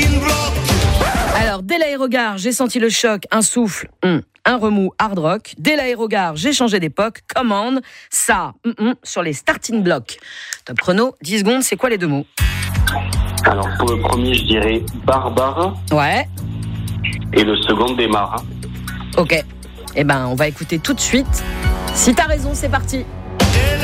Alors, dès l'aérogare, j'ai senti le choc, un souffle, un remous hard rock. Dès l'aérogare, j'ai changé d'époque. Commande, ça, sur les starting blocks. Top chrono, 10 secondes, c'est quoi les deux mots? Alors, pour le premier, je dirais barbare. Ouais. Et le second, démarre. Ok. Eh ben, on va écouter tout de suite. Si t'as raison, c'est parti.